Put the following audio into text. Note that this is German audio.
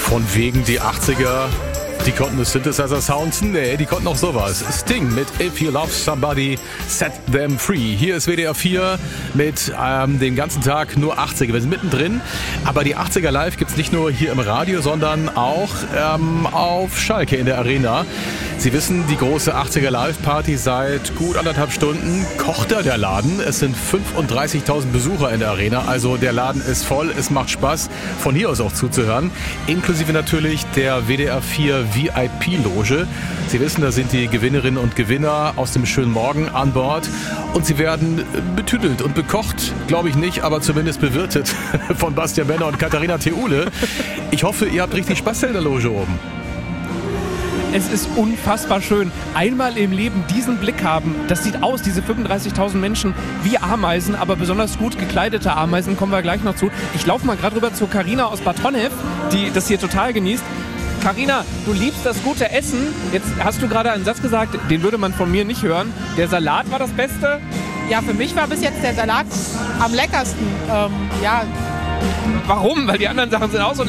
Von wegen die 80er, die konnten das Synthesizer-Sounds? Nee, die konnten auch sowas. Sting mit If You Love Somebody, Set Them Free. Hier ist WDR 4 mit den ganzen Tag nur 80er. Wir sind mittendrin, aber die 80er Live gibt's nicht nur hier im Radio, sondern auch auf Schalke in der Arena. Sie wissen, die große 80er Live-Party seit gut 1,5 Stunden kocht da der Laden. Es sind 35.000 Besucher in der Arena, also der Laden ist voll, es macht Spaß, von hier aus auch zuzuhören. Inklusive natürlich der WDR 4 VIP-Loge. Sie wissen, da sind die Gewinnerinnen und Gewinner aus dem schönen Morgen an Bord und sie werden betüdelt und bekocht, glaube ich nicht, aber zumindest bewirtet von Bastian Benner und Katharina Theule. Ich hoffe, ihr habt richtig Spaß in der Loge oben. Es ist unfassbar schön. Einmal im Leben diesen Blick haben. Das sieht aus, diese 35.000 Menschen, wie Ameisen, aber besonders gut gekleidete Ameisen, kommen wir gleich noch zu. Ich laufe mal gerade rüber zu Carina aus Bad Honnef, die das hier total genießt. Carina, du liebst das gute Essen. Jetzt hast du gerade einen Satz gesagt, den würde man von mir nicht hören. Der Salat war das Beste? Ja, für mich war bis jetzt der Salat am leckersten. Warum? Weil die anderen Sachen sind auch so